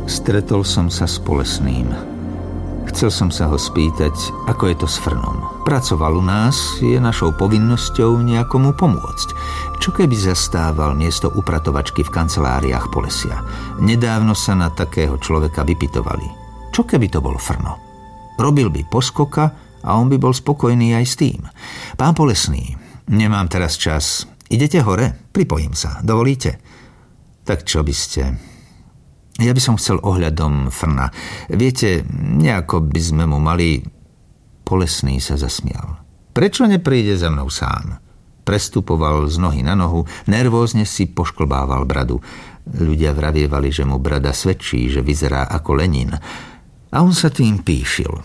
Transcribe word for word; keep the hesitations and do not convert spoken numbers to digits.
Stretol som sa s Polesným. Chcel som sa ho spýtať, ako je to s Frnom. Pracoval u nás, je našou povinnosťou nejakomu pomôcť. Čo keby zastával miesto upratovačky v kanceláriách Polesia? Nedávno sa na takého človeka vypytovali. Čo keby to bol Frno? Robil by poskoka a on by bol spokojný aj s tým. Pán Polesný, nemám teraz čas. Idete hore? Pripojím sa. Dovolíte? Tak čo by ste... Ja by som chcel ohľadom Frna. Viete, nejako by sme mu mali... Polesný sa zasmial. Prečo nepríde za mnou sám? Prestupoval z nohy na nohu, nervózne si pošklbával bradu. Ľudia vravievali, že mu brada svedčí, že vyzerá ako Lenin. A on sa tým píšil.